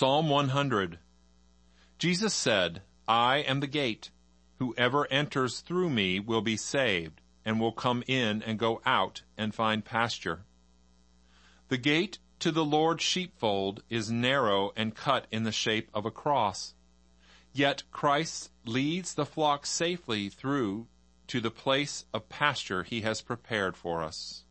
Psalm 100. Jesus said, I am the gate. Whoever enters through me will be saved, and will come in and go out and find pasture. The gate to the Lord's sheepfold is narrow and cut in the shape of a cross. Yet Christ leads the flock safely through to the place of pasture he has prepared for us.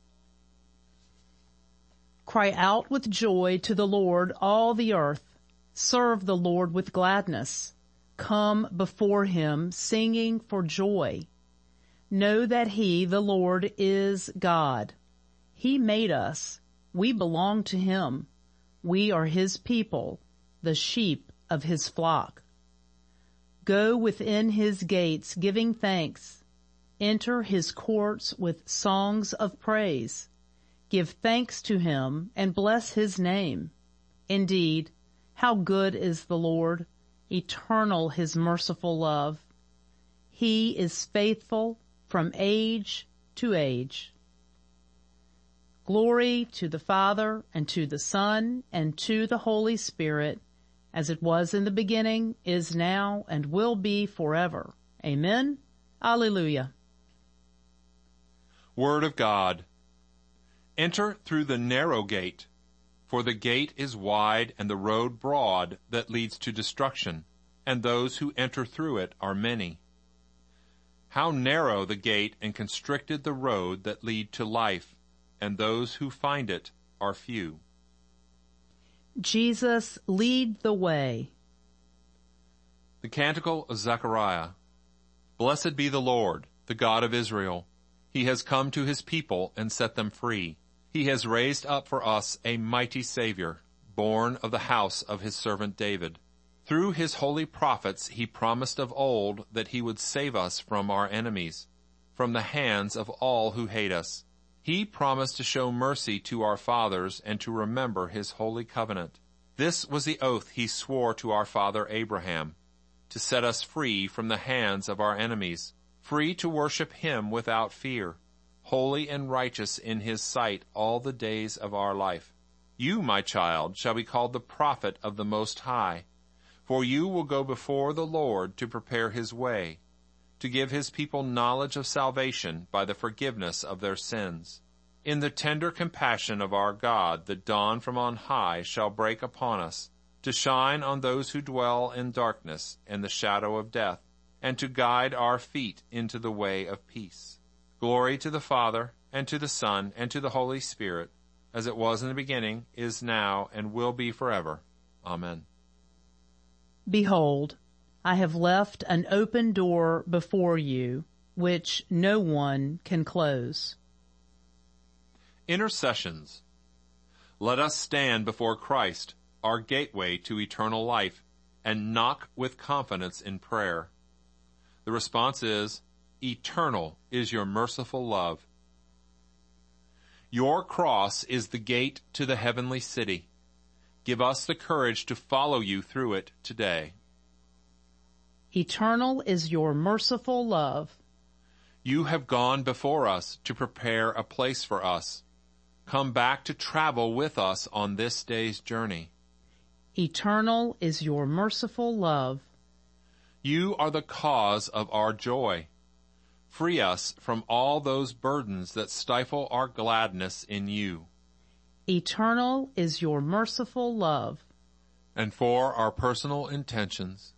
Cry out with joy to the Lord, all the earth. Serve the Lord with gladness. Come before him singing for joy. Know that he, the Lord, is God. He made us. We belong to him. We are his people, the sheep of his flock. Go within his gates giving thanks. Enter his courts with songs of praise. Give thanks to him and bless his name. Indeed, how good is the Lord, eternal his merciful love. He is faithful from age to age. Glory to the Father, and to the Son, and to the Holy Spirit, as it was in the beginning, is now, and will be forever. Amen. Alleluia. Word of God. Enter through the narrow gate, for the gate is wide and the road broad that leads to destruction, and those who enter through it are many. How narrow the gate and constricted the road that lead to life, and those who find it are few. Jesus, lead the way. The Canticle of Zechariah. Blessed be the Lord, the God of Israel. He has come to his people and set them free. He has raised up for us a mighty Savior, born of the house of his servant David. Through his holy prophets he promised of old that he would save us from our enemies, from the hands of all who hate us. He promised to show mercy to our fathers and to remember his holy covenant. This was the oath he swore to our father Abraham, to set us free from the hands of our enemies, free to worship him without fear, holy and righteous in his sight all the days of our life. You, my child, shall be called the prophet of the Most High, for you will go before the Lord to prepare his way, to give his people knowledge of salvation by the forgiveness of their sins. In the tender compassion of our God, the dawn from on high shall break upon us, to shine on those who dwell in darkness and the shadow of death, and to guide our feet into the way of peace. Glory to the Father, and to the Son, and to the Holy Spirit, as it was in the beginning, is now, and will be forever. Amen. Behold, I have left an open door before you, which no one can close. Intercessions. Let us stand before Christ, our gateway to eternal life, and knock with confidence in prayer. The response is, eternal is your merciful love. Your cross is the gate to the heavenly city. Give us the courage to follow you through it today. Eternal is your merciful love. You have gone before us to prepare a place for us. Come back to travel with us on this day's journey. Eternal is your merciful love. You are the cause of our joy. Free us from all those burdens that stifle our gladness in you. Eternal is your merciful love. And for our personal intentions.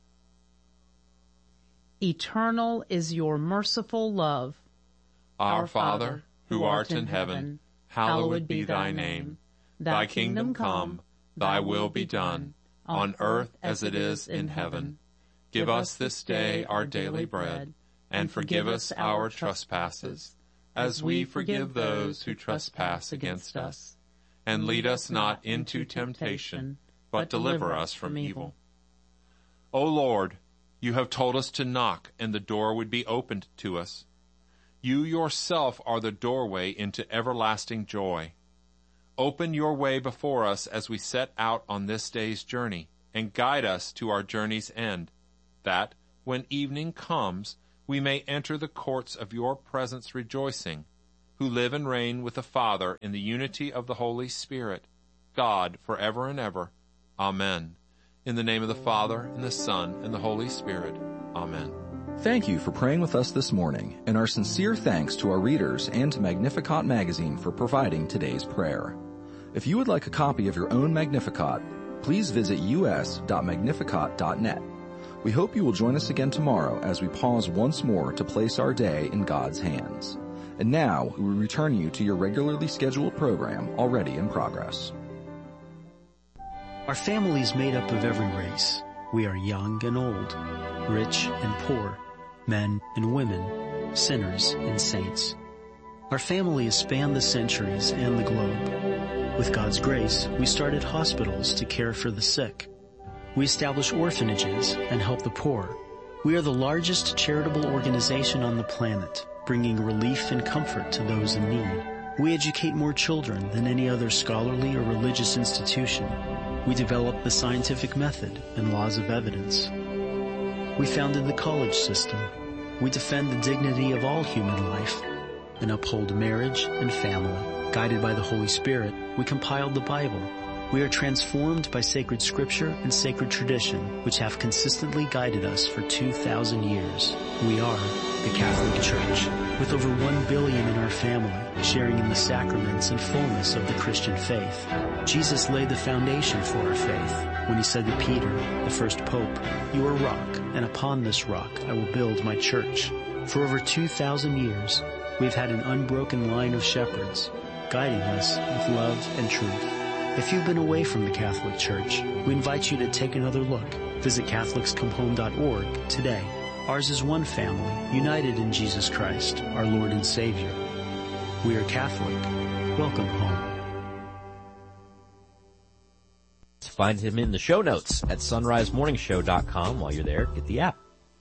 Eternal is your merciful love. Our Father, who art in heaven, hallowed be thy name. Thy kingdom come, thy will be done, on earth as it is in heaven. Give us this day our daily bread, and forgive us our trespasses, as we forgive those who trespass against us. And lead us not into temptation, but deliver us from evil. O Lord, you have told us to knock, and the door would be opened to us. You yourself are the doorway into everlasting joy. Open your way before us as we set out on this day's journey, and guide us to our journey's end, that, when evening comes, we may enter the courts of your presence rejoicing, who live and reign with the Father in the unity of the Holy Spirit, God forever and ever. Amen. In the name of the Father, and the Son, and the Holy Spirit. Amen. Thank you for praying with us this morning, and our sincere thanks to our readers and to Magnificat magazine for providing today's prayer. If you would like a copy of your own Magnificat, please visit us.magnificat.net. We hope you will join us again tomorrow as we pause once more to place our day in God's hands. And now, we return you to your regularly scheduled program already in progress. Our family is made up of every race. We are young and old, rich and poor, men and women, sinners and saints. Our family has spanned the centuries and the globe. With God's grace, we started hospitals to care for the sick. We establish orphanages and help the poor. We are the largest charitable organization on the planet, bringing relief and comfort to those in need. We educate more children than any other scholarly or religious institution. We develop the scientific method and laws of evidence. We founded the college system. We defend the dignity of all human life and uphold marriage and family. Guided by the Holy Spirit, we compiled the Bible. We are transformed by sacred scripture and sacred tradition, which have consistently guided us for 2,000 years. We are the Catholic Church, with over 1 billion in our family, sharing in the sacraments and fullness of the Christian faith. Jesus laid the foundation for our faith when he said to Peter, the first pope, "You are rock, and upon this rock I will build my church." For over 2,000 years, we've had an unbroken line of shepherds, guiding us with love and truth. If you've been away from the Catholic Church, we invite you to take another look. Visit CatholicsComeHome.org today. Ours is one family, united in Jesus Christ, our Lord and Savior. We are Catholic. Welcome home. Find him in the show notes at sunrisemorningshow.com. While you're there, get the app.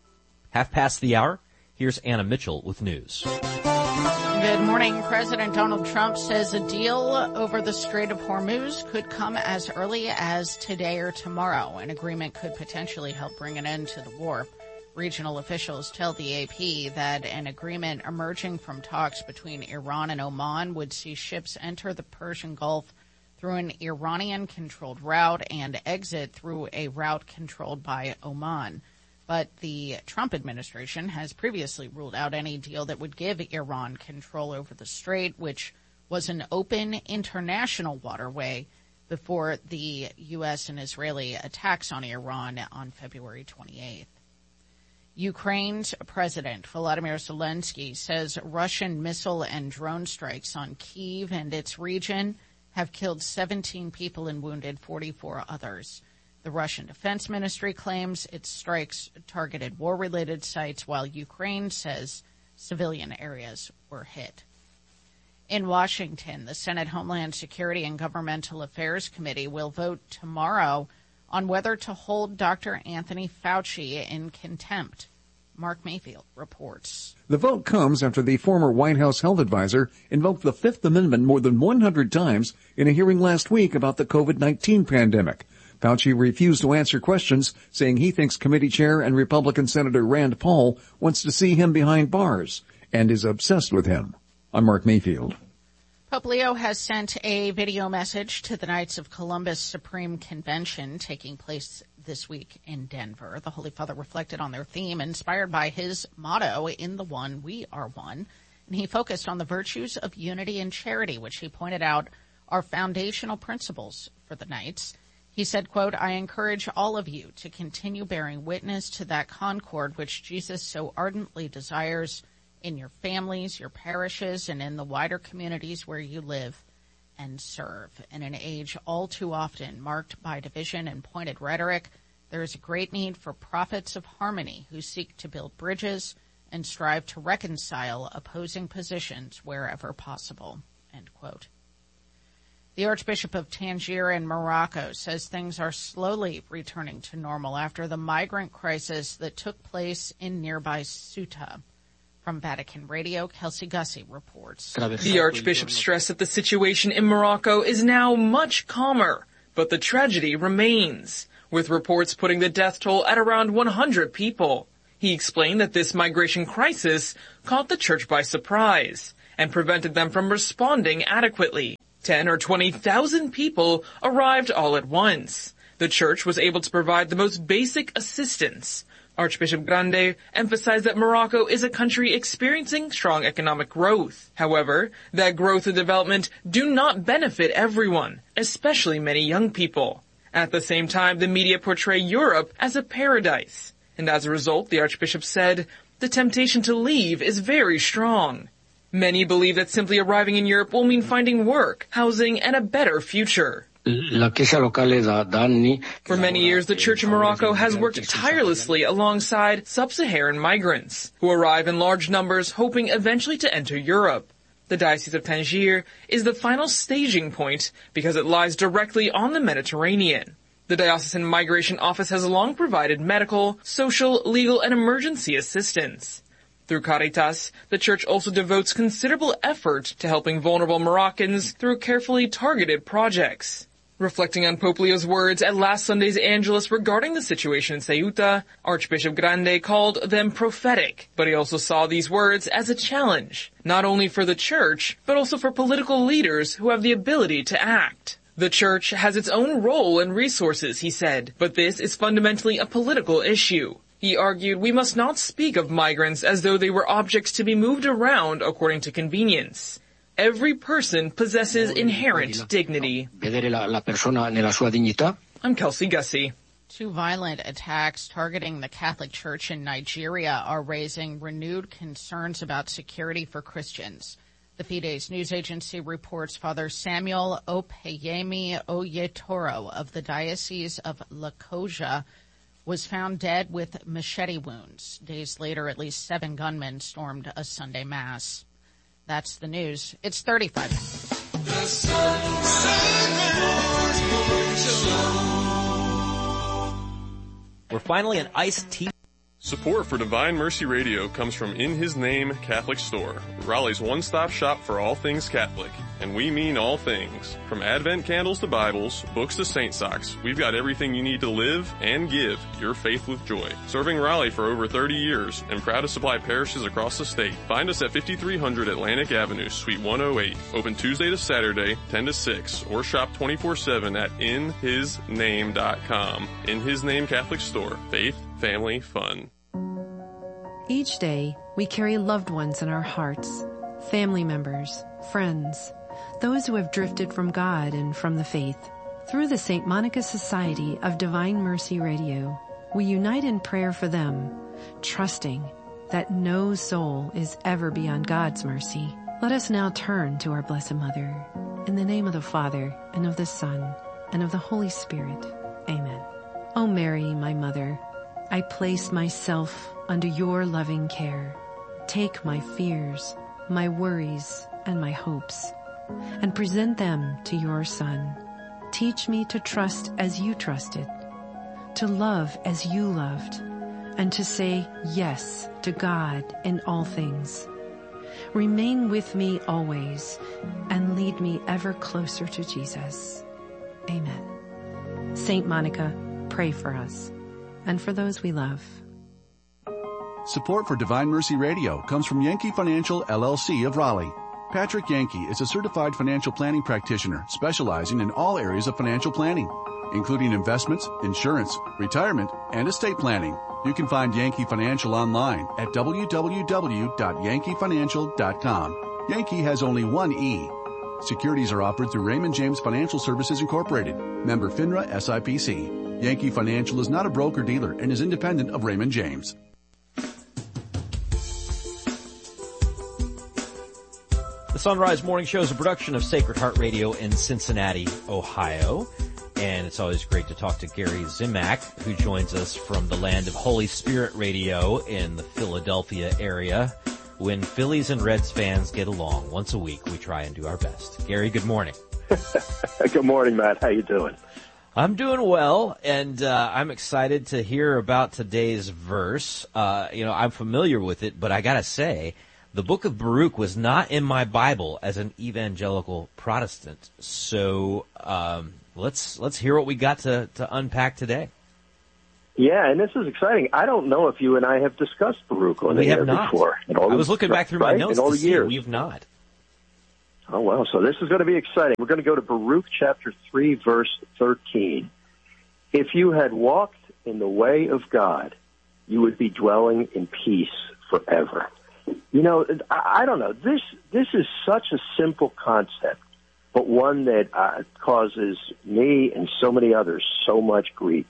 1:30. Here's Anna Mitchell with news. Good morning. President Donald Trump says a deal over the Strait of Hormuz could come as early as today or tomorrow. An agreement could potentially help bring an end to the war. Regional officials tell the AP that an agreement emerging from talks between Iran and Oman would see ships enter the Persian Gulf through an Iranian-controlled route and exit through a route controlled by Oman. But the Trump administration has previously ruled out any deal that would give Iran control over the strait, which was an open international waterway before the U.S. and Israeli attacks on Iran on February 28th. Ukraine's President Volodymyr Zelensky says Russian missile and drone strikes on Kyiv and its region have killed 17 people and wounded 44 others. The Russian Defense Ministry claims its strikes targeted war-related sites, while Ukraine says civilian areas were hit. In Washington, the Senate Homeland Security and Governmental Affairs Committee will vote tomorrow on whether to hold Dr. Anthony Fauci in contempt. Mark Mayfield reports. The vote comes after the former White House health advisor invoked the Fifth Amendment more than 100 times in a hearing last week about the COVID-19 pandemic. Fauci refused to answer questions, saying he thinks committee chair and Republican Senator Rand Paul wants to see him behind bars and is obsessed with him. I'm Mark Mayfield. Pope Leo has sent a video message to the Knights of Columbus Supreme Convention taking place this week in Denver. The Holy Father reflected on their theme, inspired by his motto, "In the One, we are one." And he focused on the virtues of unity and charity, which he pointed out are foundational principles for the Knights. He said, quote, "I encourage all of you to continue bearing witness to that concord which Jesus so ardently desires in your families, your parishes, and in the wider communities where you live and serve." In an age all too often marked by division and pointed rhetoric, there is a great need for prophets of harmony who seek to build bridges and strive to reconcile opposing positions wherever possible, end quote. The Archbishop of Tangier in Morocco says things are slowly returning to normal after the migrant crisis that took place in nearby Ceuta. From Vatican Radio, Kelsey Gussie reports. The Archbishop stressed that the situation in Morocco is now much calmer, but the tragedy remains, with reports putting the death toll at around 100 people. He explained that this migration crisis caught the church by surprise and prevented them from responding adequately. 10 or 20,000 people arrived all at once, The church was able to provide the most basic assistance. Archbishop Grande emphasized that Morocco is a country experiencing strong economic growth. However, that growth and development do not benefit everyone, especially many young people. At the same time, the media portray Europe as a paradise. And as a result, the Archbishop said, the temptation to leave is very strong. Many believe that simply arriving in Europe will mean finding work, housing, and a better future. For many years, the Church in Morocco has worked tirelessly alongside sub-Saharan migrants, who arrive in large numbers hoping eventually to enter Europe. The Diocese of Tangier is the final staging point because it lies directly on the Mediterranean. The Diocesan Migration Office has long provided medical, social, legal, and emergency assistance. Through Caritas, the Church also devotes considerable effort to helping vulnerable Moroccans through carefully targeted projects. Reflecting on Pope Leo's words at last Sunday's Angelus regarding the situation in Ceuta, Archbishop Grande called them prophetic, but he also saw these words as a challenge, not only for the Church, but also for political leaders who have the ability to act. The Church has its own role and resources, he said, but this is fundamentally a political issue. He argued we must not speak of migrants as though they were objects to be moved around according to convenience. Every person possesses inherent dignity. I'm Kelsey Gussie. Two violent attacks targeting the Catholic Church in Nigeria are raising renewed concerns about security for Christians. The Fides news agency reports Father Samuel Opeyemi Oyetoro of the Diocese of Lokoja was found dead with machete wounds. Days later, at least 7 gunmen stormed a Sunday Mass. That's the news. It's 35 minutes. The We're finally an iced tea. Support for Divine Mercy Radio comes from In His Name Catholic Store, Raleigh's one-stop shop for all things Catholic. And we mean all things. From Advent candles to Bibles, books to saint socks, we've got everything you need to live and give your faith with joy. Serving Raleigh for over 30 years and proud to supply parishes across the state. Find us at 5300 Atlantic Avenue, Suite 108. Open Tuesday to Saturday, 10 to 6, or shop 24/7 at inhisname.com. In His Name Catholic Store. Faith, family, fun. Each day, we carry loved ones in our hearts, family members, friends, those who have drifted from God and from the faith. Through the St. Monica Society of Divine Mercy Radio, we unite in prayer for them, trusting that no soul is ever beyond God's mercy. Let us now turn to our Blessed Mother. In the name of the Father, and of the Son, and of the Holy Spirit. Amen. O Mary, my Mother, I place myself under your loving care. Take my fears, my worries, and my hopes, and present them to your Son. Teach me to trust as you trusted, to love as you loved, and to say yes to God in all things. Remain with me always, and lead me ever closer to Jesus. Amen. Saint Monica, pray for us, and for those we love. Support for Divine Mercy Radio comes from Yankee Financial, LLC of Raleigh. Patrick Yankee is a certified financial planning practitioner specializing in all areas of financial planning, including investments, insurance, retirement, and estate planning. You can find Yankee Financial online at www.yankeefinancial.com. Yankee has only one E. Securities are offered through Raymond James Financial Services Incorporated, member FINRA SIPC. Yankee Financial is not a broker-dealer and is independent of Raymond James. The Sunrise Morning Show is a production of Sacred Heart Radio in Cincinnati, Ohio. And it's always great to talk to Gary Zimak, who joins us from the land of Holy Spirit Radio in the Philadelphia area. When Phillies and Reds fans get along once a week, we try and do our best. Gary, good morning. Good morning, Matt. How you doing? I'm doing well, and I'm excited to hear about today's verse. I'm familiar with it, but I gotta say, the book of Baruch was not in my Bible as an evangelical Protestant. So let's hear what we got to unpack today. Yeah, and this is exciting. I don't know if you and I have discussed Baruch on the air before. I was looking back through my notes in all to the see years. we have not. Oh, well, so this is going to be exciting. We're going to go to Baruch chapter 3, verse 13. If you had walked in the way of God, you would be dwelling in peace forever. You know, I don't know. This is such a simple concept, but one that causes me and so many others so much grief.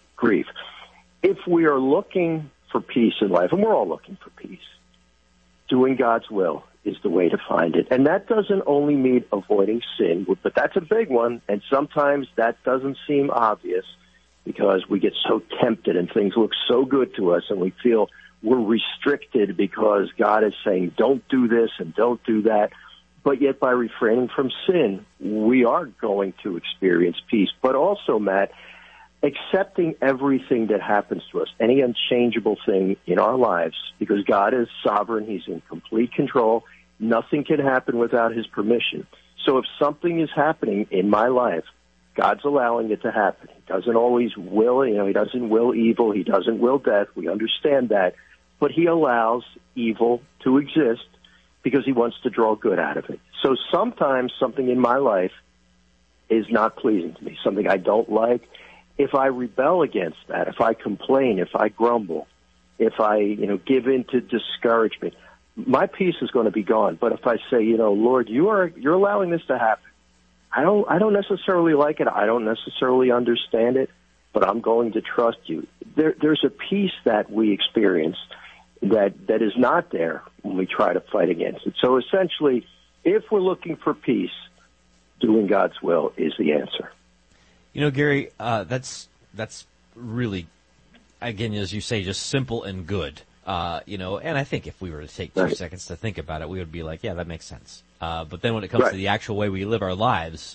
If we are looking for peace in life, and we're all looking for peace, doing God's will is the way to find it. And that doesn't only mean avoiding sin, but that's a big one, and sometimes that doesn't seem obvious because we get so tempted and things look so good to us and we feel we're restricted because God is saying don't do this and don't do that. But yet by refraining from sin, we are going to experience peace. But also, Matt, accepting everything that happens to us, any unchangeable thing in our lives, because God is sovereign, He's in complete control. Nothing can happen without His permission. So if something is happening in my life, God's allowing it to happen. He doesn't always will, He doesn't will evil, He doesn't will death. We understand that. But He allows evil to exist because He wants to draw good out of it. So sometimes something in my life is not pleasing to me, something I don't like. If I rebel against that, if I complain, if I grumble, if I, give in to discouragement, my peace is going to be gone. But if I say, Lord, you're allowing this to happen. I don't necessarily like it. I don't necessarily understand it, but I'm going to trust you. There's a peace that we experience that is not there when we try to fight against it. So essentially, if we're looking for peace, doing God's will is the answer. Gary, that's really, again, as you say, just simple and good. And I think if we were to take 2 seconds to think about it, we would be like, yeah, that makes sense. But then when it comes to the actual way we live our lives,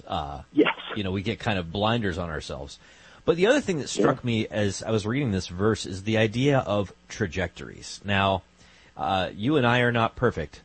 we get kind of blinders on ourselves. But the other thing that struck me as I was reading this verse is the idea of trajectories. Now, you and I are not perfect.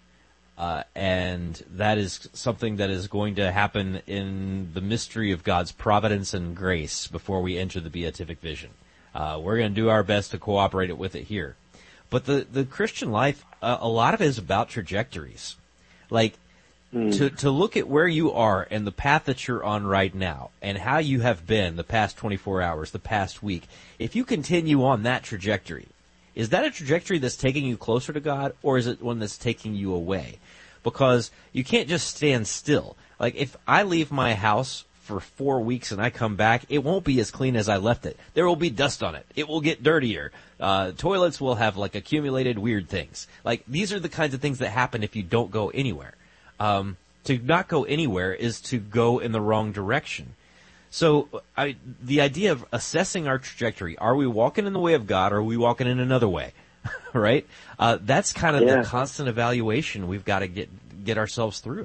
And that is something that is going to happen in the mystery of God's providence and grace before we enter the beatific vision. We're going to do our best to cooperate with it here. But the Christian life, a lot of it is about trajectories. Like, to look at where you are and the path that you're on right now and how you have been the past 24 hours, the past week, if you continue on that trajectory, is that a trajectory that's taking you closer to God, or is it one that's taking you away? Because you can't just stand still. Like, if I leave my house for 4 weeks and I come back, it won't be as clean as I left it. There will be dust on it. It will get dirtier. Toilets will have, accumulated weird things. These are the kinds of things that happen if you don't go anywhere. To not go anywhere is to go in the wrong direction. So the idea of assessing our trajectory, are we walking in the way of God or are we walking in another way? Right? That's kind of the constant evaluation we've got to get ourselves through.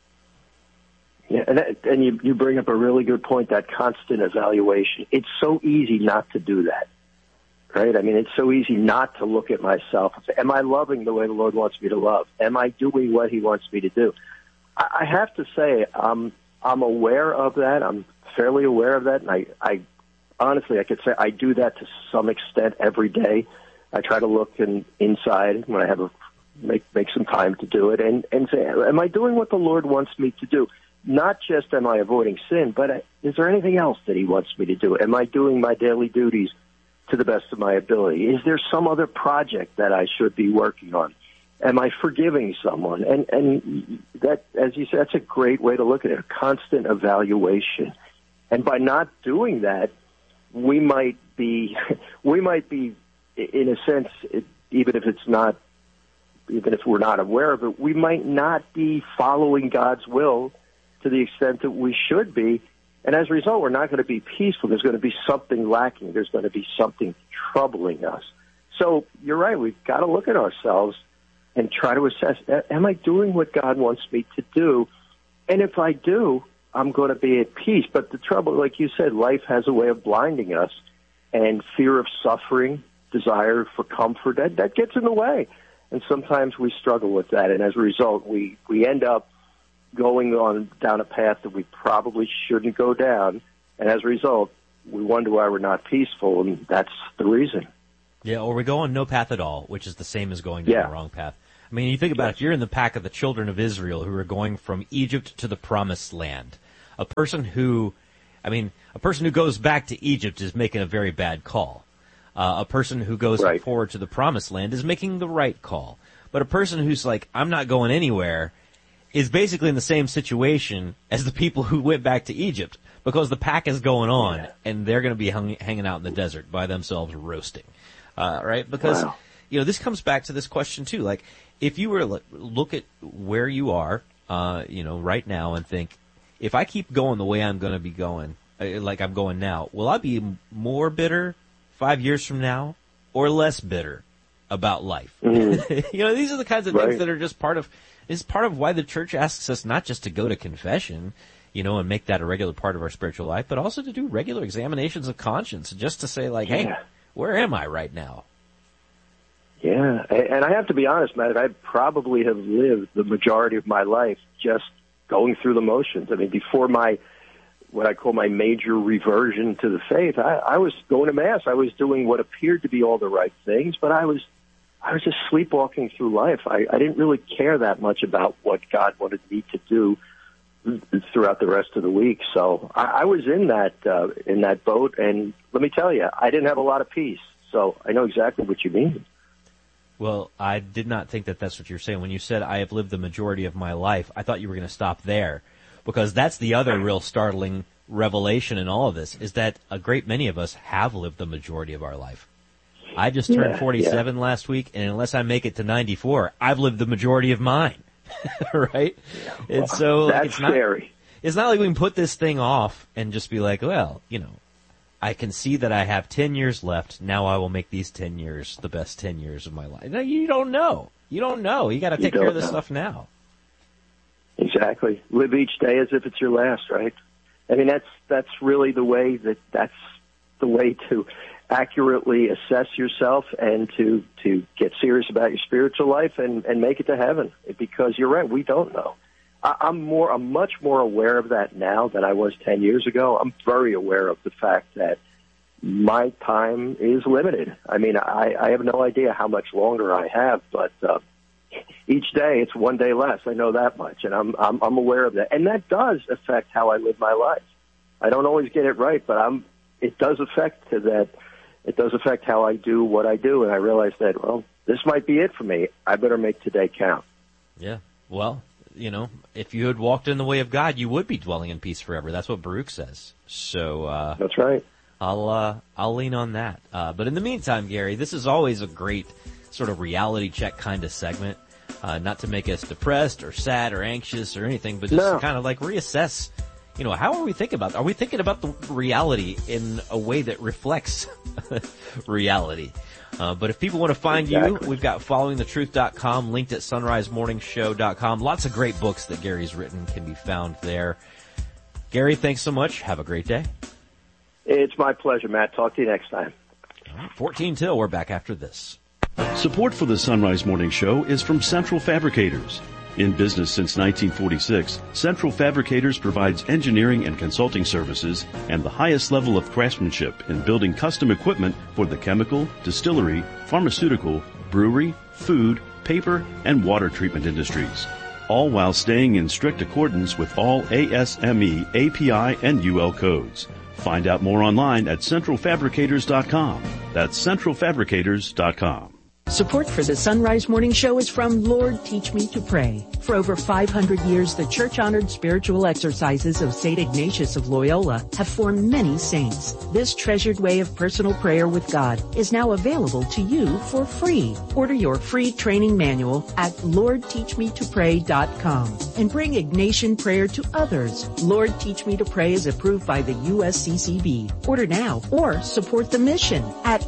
Yeah, and you bring up a really good point, that constant evaluation. It's so easy not to do that, right? I mean, it's so easy not to look at myself and say, am I loving the way the Lord wants me to love? Am I doing what He wants me to do? I have to say, I'm aware of that. I'm fairly aware of that, and I honestly, I could say I do that to some extent every day. I try to look inside when I have make some time to do it and say, am I doing what the Lord wants me to do? Not just am I avoiding sin, but is there anything else that He wants me to do? Am I doing my daily duties to the best of my ability? Is there some other project that I should be working on? Am I forgiving someone? And that, as you said, that's a great way to look at it, a constant evaluation. And by not doing that, we might be, in a sense, even if we're not aware of it, we might not be following God's will to the extent that we should be. And as a result, we're not going to be peaceful. There's going to be something lacking. There's going to be something troubling us. So you're right. We've got to look at ourselves and try to assess, am I doing what God wants me to do? And if I do, I'm going to be at peace. But the trouble, like you said, life has a way of blinding us, and fear of suffering, desire for comfort, that gets in the way. And sometimes we struggle with that. And as a result, we end up going down a path that we probably shouldn't go down. And as a result, we wonder why we're not peaceful, and that's the reason. Yeah, or we go on no path at all, which is the same as going down the wrong path. I mean, you think about it, if you're in the pack of the children of Israel who are going from Egypt to the Promised Land, a person who I mean, a person who goes back to Egypt is making a very bad call. A person who goes forward to the promised land is making the right call. But a person who's like, I'm not going anywhere, is basically in the same situation as the people who went back to Egypt, because the pack is going on, and they're going to be hanging out in the desert by themselves roasting. Right? Because, this comes back to this question too. Like, if you were to look at where you are, right now and think, if I keep going the way I'm going to be going, like I'm going now, will I be more bitter 5 years from now or less bitter about life? Mm-hmm. These are the kinds of things that are just part of why the church asks us not just to go to confession, and make that a regular part of our spiritual life, but also to do regular examinations of conscience, just to say like, hey, where am I right now? Yeah, and I have to be honest, Matt, I probably have lived the majority of my life just going through the motions. I mean, before what I call my major reversion to the faith, I was going to Mass. I was doing what appeared to be all the right things, but I was just sleepwalking through life. I didn't really care that much about what God wanted me to do throughout the rest of the week. So I was in that boat, and let me tell you, I didn't have a lot of peace. So I know exactly what you mean. Well, I did not think that that's what you're saying. When you said, I have lived the majority of my life, I thought you were going to stop there, because that's the other real startling revelation in all of this, is that a great many of us have lived the majority of our life. I just turned 47 last week, and unless I make it to 94, I've lived the majority of mine. Right? Yeah, well, and so that's scary. It's not like we can put this thing off and just be like, well, I can see that I have 10 years left. Now I will make these 10 years the best 10 years of my life. No, you don't know. You got to take care of this stuff now. Exactly. Live each day as if it's your last, right? I mean, that's really the way to accurately assess yourself and to get serious about your spiritual life and make it to heaven. Because you're right, we don't know. I'm much more aware of that now than I was 10 years ago. I'm very aware of the fact that my time is limited. I mean, I have no idea how much longer I have, but each day it's one day less. I know that much, and I'm aware of that. And that does affect how I live my life. I don't always get it right, but it does affect that. It does affect how I do what I do, and I realize that, well, this might be it for me. I better make today count. Yeah. Well, if you had walked in the way of God, you would be dwelling in peace forever. That's what Baruch says. So that's right. I'll lean on that. But in the meantime, Gary, this is always a great sort of reality check kind of segment. Not to make us depressed or sad or anxious or anything, but just to kind of like reassess. How are we thinking about? Are we thinking about the reality in a way that reflects reality? But if people want to find you, we've got followingthetruth.com, linked at sunrisemorningshow.com. Lots of great books that Gary's written can be found there. Gary, thanks so much. Have a great day. It's my pleasure, Matt. Talk to you next time. All right, 14 till. We're back after this. Support for the Sunrise Morning Show is from Central Fabricators. In business since 1946, Central Fabricators provides engineering and consulting services and the highest level of craftsmanship in building custom equipment for the chemical, distillery, pharmaceutical, brewery, food, paper, and water treatment industries, all while staying in strict accordance with all ASME, API, and UL codes. Find out more online at centralfabricators.com. That's centralfabricators.com. Support for the Sunrise Morning Show is from Lord Teach Me to Pray. For over 500 years, the church-honored spiritual exercises of St. Ignatius of Loyola have formed many saints. This treasured way of personal prayer with God is now available to you for free. Order your free training manual at LordTeachMeToPray.com and bring Ignatian prayer to others. Lord Teach Me to Pray is approved by the USCCB. Order now or support the mission at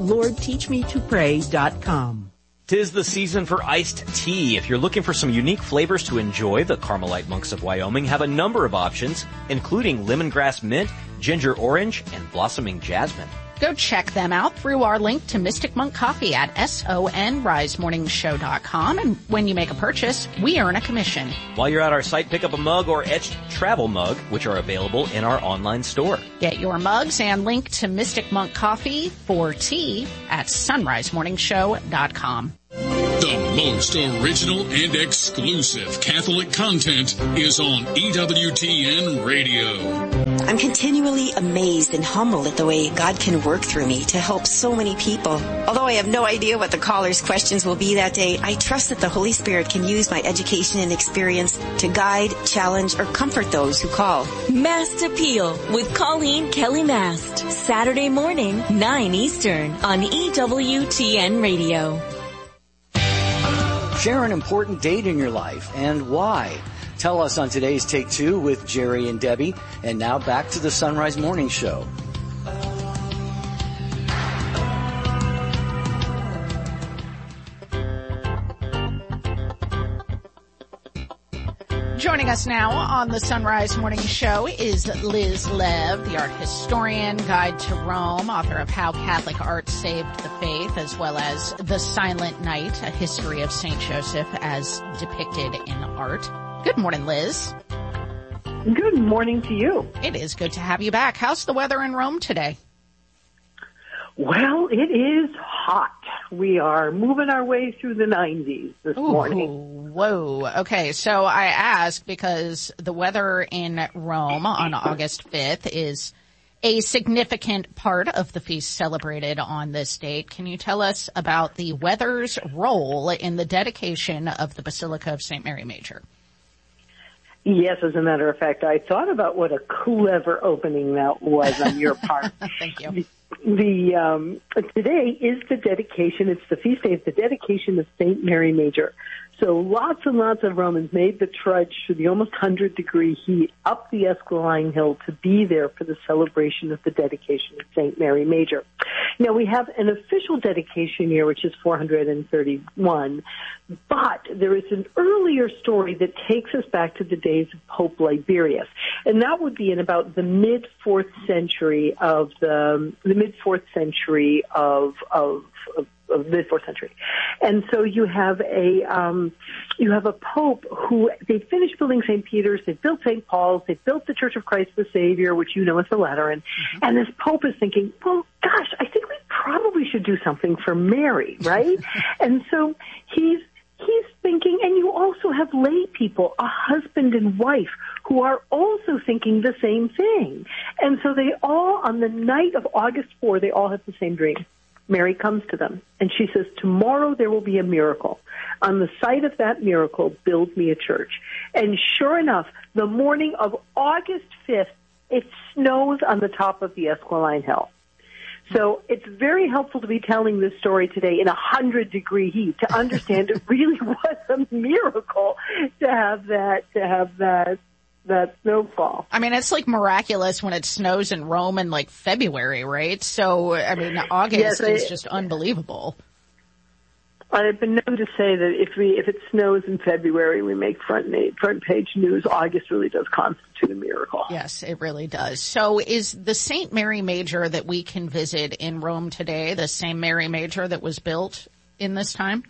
LordTeachMeToPray.com. 'Tis the season for iced tea. If you're looking for some unique flavors to enjoy, the Carmelite monks of Wyoming have a number of options, including lemongrass mint, ginger orange, and blossoming jasmine. Go check them out through our link to Mystic Monk Coffee at sonrisemorningshow.com. And when you make a purchase, we earn a commission. While you're at our site, pick up a mug or etched travel mug, which are available in our online store. Get your mugs and link to Mystic Monk Coffee for tea at sonrisemorningshow.com. The most original and exclusive Catholic content is on EWTN Radio. I'm continually amazed and humbled at the way God can work through me to help so many people. Although I have no idea what the callers' questions will be that day, I trust that the Holy Spirit can use my education and experience to guide, challenge, or comfort those who call. Mast Appeal with Colleen Kelly Mast. Saturday morning, 9 Eastern on EWTN Radio. Share an important date in your life and why. Tell us on today's Take Two with Jerry and Debbie. And now back to the Sunrise Morning Show. Joining us now on the Sunrise Morning Show is Liz Lev, the art historian, guide to Rome, author of How Catholic Art Saved the Faith, as well as The Silent Night, a history of St. Joseph as depicted in art. Good morning, Liz. Good morning to you. It is good to have you back. How's the weather in Rome today? Well, it is hot. We are moving our way through the 90s this morning. Whoa. Okay, so I ask because the weather in Rome on August 5th is a significant part of the feast celebrated on this date. Can you tell us about the weather's role in the dedication of the Basilica of St. Mary Major? Yes, as a matter of fact, I thought about what a clever opening that was on your part. Thank you. Today is the dedication. It's the feast day of the dedication of St. Mary Major. So lots and lots of Romans made the trudge through the almost 100-degree heat up the Esquiline Hill to be there for the celebration of the dedication of St. Mary Major. Now, we have an official dedication year, which is 431, but there is an earlier story that takes us back to the days of Pope Liberius, and that would be in about the mid-4th century of the mid-4th century of mid-4th century. And so you have a pope who, they finished building St. Peter's, they built St. Paul's, they built the Church of Christ the Savior, which you know is the Lateran, and this pope is thinking, well, gosh, I think we probably should do something for Mary, right? And so he's thinking, and you also have lay people, a husband and wife, who are also thinking the same thing. And so they all, on the night of August 4, they all have the same dream. Mary comes to them, and she says, tomorrow there will be a miracle. On the site of that miracle, build me a church. And sure enough, the morning of August 5th, it snows on the top of the Esquiline Hill. So it's very helpful to be telling this story today in 100-degree heat to understand it really was a miracle to have that snowfall. I mean, it's like miraculous when it snows in Rome in like February, right? So, I mean, August is just unbelievable. I've been known to say that if it snows in February, we make front page news. August really does constitute a miracle. Yes, it really does. So is the St. Mary Major that we can visit in Rome today the same Mary Major that was built in this time?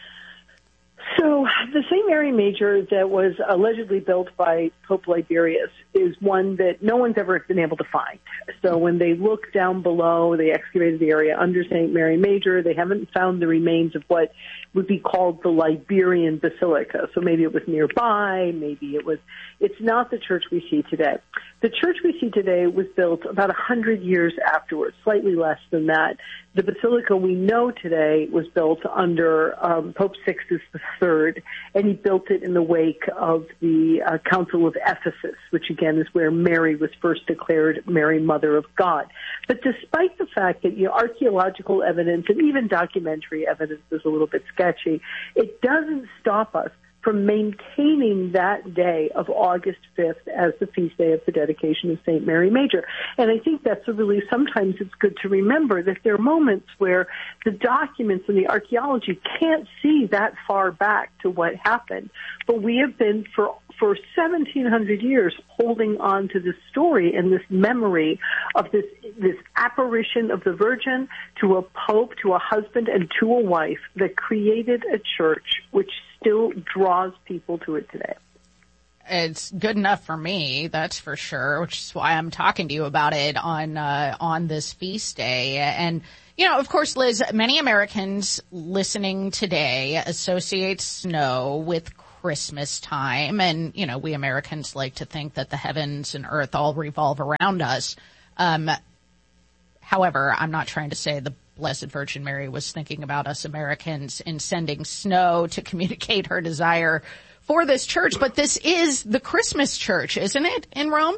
So the St. Mary Major that was allegedly built by Pope Liberius is one that no one's ever been able to find. So when they look down below, they excavated the area under St. Mary Major, they haven't found the remains of what would be called the Liberian Basilica. So maybe it was nearby, it's not the church we see today. The church we see today was built about 100 years afterwards, slightly less than that. The basilica we know today was built under Pope Sixtus III, and he built it in the wake of the Council of Ephesus, which again is where Mary was first declared Mary, Mother of God. But despite the fact that archaeological evidence and even documentary evidence is a little bit sketchy, it doesn't stop us from maintaining that day of August 5th as the feast day of the dedication of St. Mary Major. And I think that's sometimes it's good to remember that there are moments where the documents and the archaeology can't see that far back to what happened. But we have been for 1,700 years holding on to this story and this memory of this apparition of the Virgin to a pope, to a husband, and to a wife that created a church which still draws people to it today. It's good enough for me, that's for sure, which is why I'm talking to you about it on this feast day. And, of course, Liz, many Americans listening today associate snow with Christmas time. And, you know, we Americans like to think that the heavens and earth all revolve around us. However, I'm not trying to say the Blessed Virgin Mary was thinking about us Americans in sending snow to communicate her desire for this church. But this is the Christmas church, isn't it, in Rome?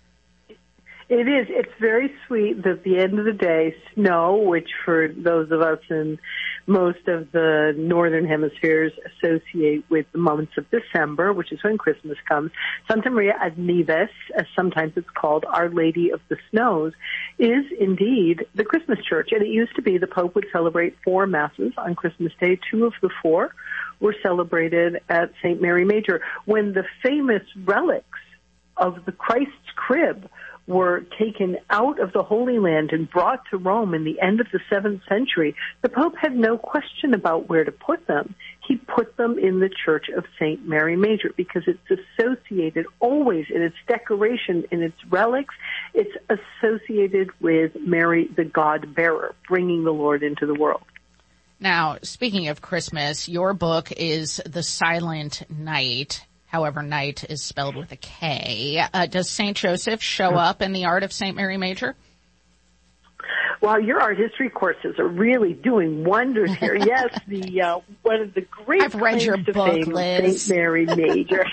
It is. It's very sweet that at the end of the day, snow, which for those of us in most of the northern hemispheres associate with the months of December, which is when Christmas comes, Santa Maria ad Nieves, as sometimes it's called, Our Lady of the Snows, is indeed the Christmas church. And it used to be the Pope would celebrate 4 masses on Christmas Day. 2 of the 4 were celebrated at St. Mary Major. When the famous relics of the Christ's crib were taken out of the Holy Land and brought to Rome in the end of the 7th century, the Pope had no question about where to put them. He put them in the Church of St. Mary Major because it's associated always in its decoration, in its relics, it's associated with Mary, the God-bearer, bringing the Lord into the world. Now, speaking of Christmas, your book is The Silent Night. However, night is spelled with a K. Does St. Joseph show up in the art of St. Mary Major? Well, your art history courses are really doing wonders here. Yes, the one of the great I've read your book, Liz. St. Mary Major.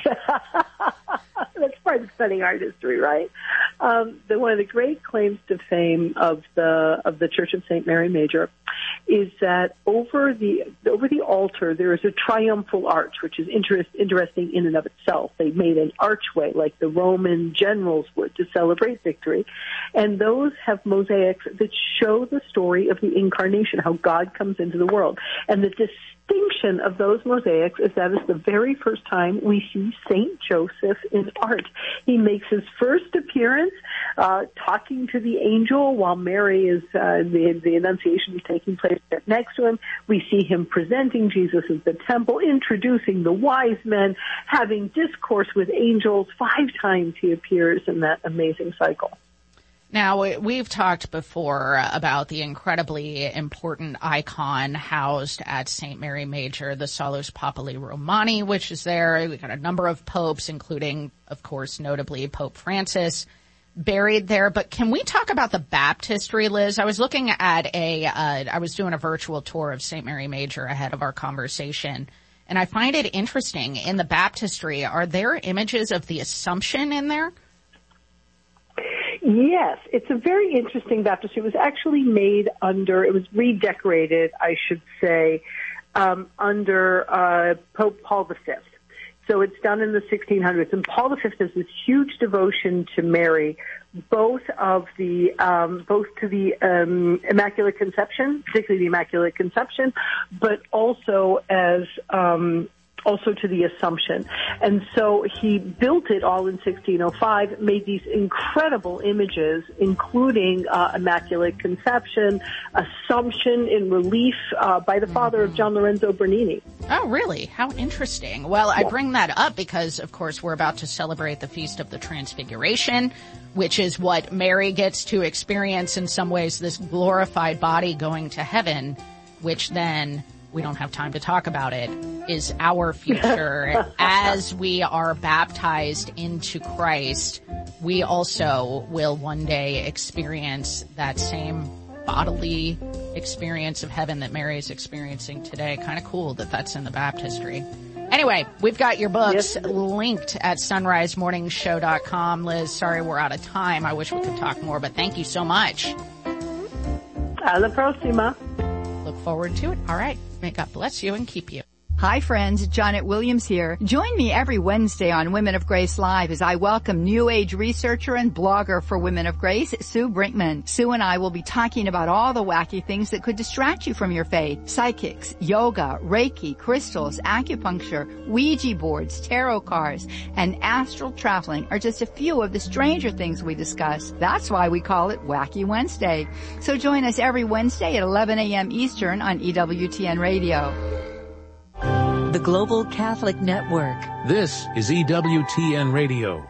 That's part of studying art history, right? One of the great claims to fame of the Church of St. Mary Major is that over the altar there is a triumphal arch, which is interesting in and of itself. They made an archway like the Roman generals would to celebrate victory, and those have mosaics that show the story of the incarnation, how God comes into the world. And the distinction of those mosaics is that it's the very first time we see St. Joseph in art. He makes his first appearance talking to the angel while Mary is the Annunciation is taking place next to him. We see him presenting Jesus at the temple, introducing the wise men, having discourse with angels. 5 times he appears in that amazing cycle. Now, we've talked before about the incredibly important icon housed at St. Mary Major, the Salus Populi Romani, which is there. We've got a number of popes, including, of course, notably Pope Francis, buried there. But can we talk about the baptistry, Liz? I was looking at I was doing a virtual tour of St. Mary Major ahead of our conversation, and I find it interesting. In the baptistry, are there images of the Assumption in there? Yes, it's a very interesting baptistry. It was actually made it was redecorated, I should say, under Pope Paul V. So it's done in the 1600s. And Paul V has this huge devotion to Mary, both to the Immaculate Conception, particularly the Immaculate Conception, but also also to the Assumption. And so he built it all in 1605, made these incredible images, including Immaculate Conception, Assumption in relief by the father of John Lorenzo Bernini. Oh, really? How interesting. Well, I bring that up because, of course, we're about to celebrate the Feast of the Transfiguration, which is what Mary gets to experience in some ways, this glorified body going to heaven, which then, we don't have time to talk about it, is our future. As we are baptized into Christ, we also will one day experience that same bodily experience of heaven that Mary is experiencing today. Kind of cool that that's in the baptistry. Anyway, we've got your books linked at sunrisemorningshow.com. Liz, sorry we're out of time. I wish we could talk more, but thank you so much. Alla prossima. Look forward to it. All right. May God bless you and keep you. Hi friends, Janet Williams here. Join me every Wednesday on Women of Grace Live as I welcome New Age researcher and blogger for Women of Grace, Sue Brinkman. Sue and I will be talking about all the wacky things that could distract you from your faith. Psychics, yoga, Reiki, crystals, acupuncture, Ouija boards, tarot cards, and astral traveling are just a few of the stranger things we discuss. That's why we call it Wacky Wednesday. So join us every Wednesday at 11 a.m. Eastern on EWTN Radio. The Global Catholic Network. This is EWTN Radio.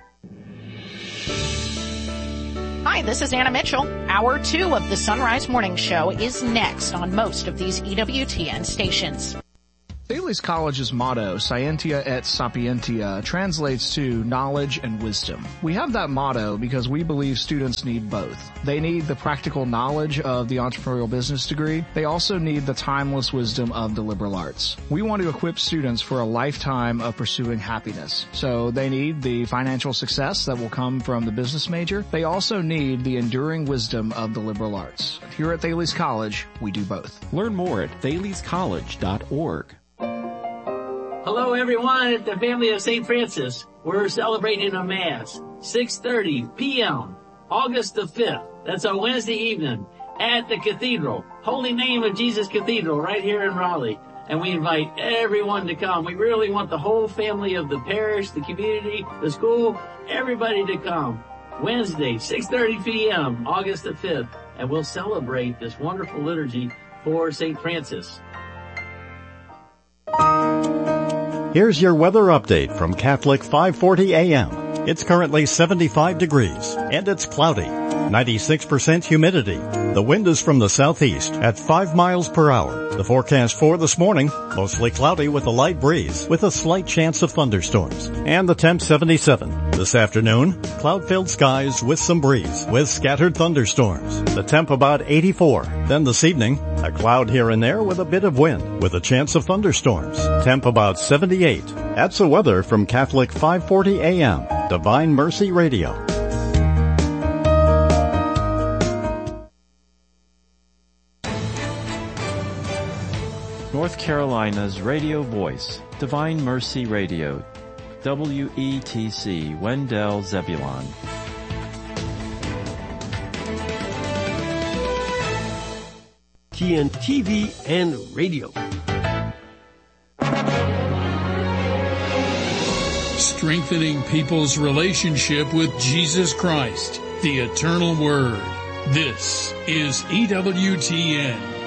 Hi, this is Anna Mitchell. Hour 2 of the Sunrise Morning Show is next on most of these EWTN stations. Thales College's motto, Scientia et Sapientia, translates to knowledge and wisdom. We have that motto because we believe students need both. They need the practical knowledge of the entrepreneurial business degree. They also need the timeless wisdom of the liberal arts. We want to equip students for a lifetime of pursuing happiness. So they need the financial success that will come from the business major. They also need the enduring wisdom of the liberal arts. Here at Thales College, we do both. Learn more at thalescollege.org. Hello everyone at the family of St. Francis. We're celebrating a Mass, 6:30 p.m., August the 5th. That's a Wednesday evening at the Cathedral, Holy Name of Jesus Cathedral right here in Raleigh. And we invite everyone to come. We really want the whole family of the parish, the community, the school, everybody to come. Wednesday, 6:30 p.m., August the 5th. And we'll celebrate this wonderful liturgy for St. Francis. Here's your weather update from Catholic 540 AM. It's currently 75 degrees and it's cloudy. 96% humidity. The wind is from the southeast at 5 miles per hour. The forecast for this morning, mostly cloudy with a light breeze with a slight chance of thunderstorms. And the temp 77. This afternoon, cloud-filled skies with some breeze with scattered thunderstorms. The temp about 84. Then this evening, a cloud here and there with a bit of wind with a chance of thunderstorms. Temp about 78. That's the weather from Catholic 540 AM, Divine Mercy Radio. North Carolina's radio voice, Divine Mercy Radio, WETC, Wendell, Zebulon. TN TV and radio. Strengthening people's relationship with Jesus Christ, the Eternal Word. This is EWTN.